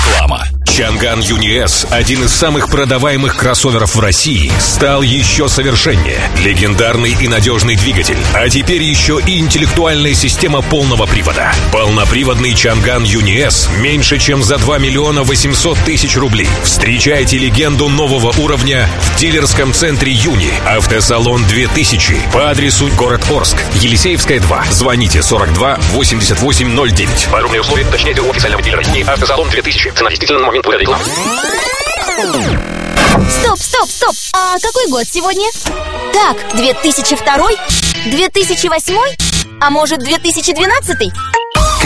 Реклама. Чанган Юни-S, один из самых продаваемых кроссоверов в России, стал еще совершеннее. Легендарный и надежный двигатель, а теперь еще и интеллектуальная система полного привода. Полноприводный Чанган Юни-S меньше, чем за 2 миллиона 800 тысяч рублей. Встречайте легенду нового уровня в дилерском центре Юни. Автосалон 2000 по адресу город Орск, Елисеевская, 2. Звоните 42 88 09. Подробные условия уточняйте у официального дилера Юни. Автосалон 2000. Цена действительно на момент выхода рекламы. Стоп. А какой год сегодня? Так, 2002? 2008? А может, 2012?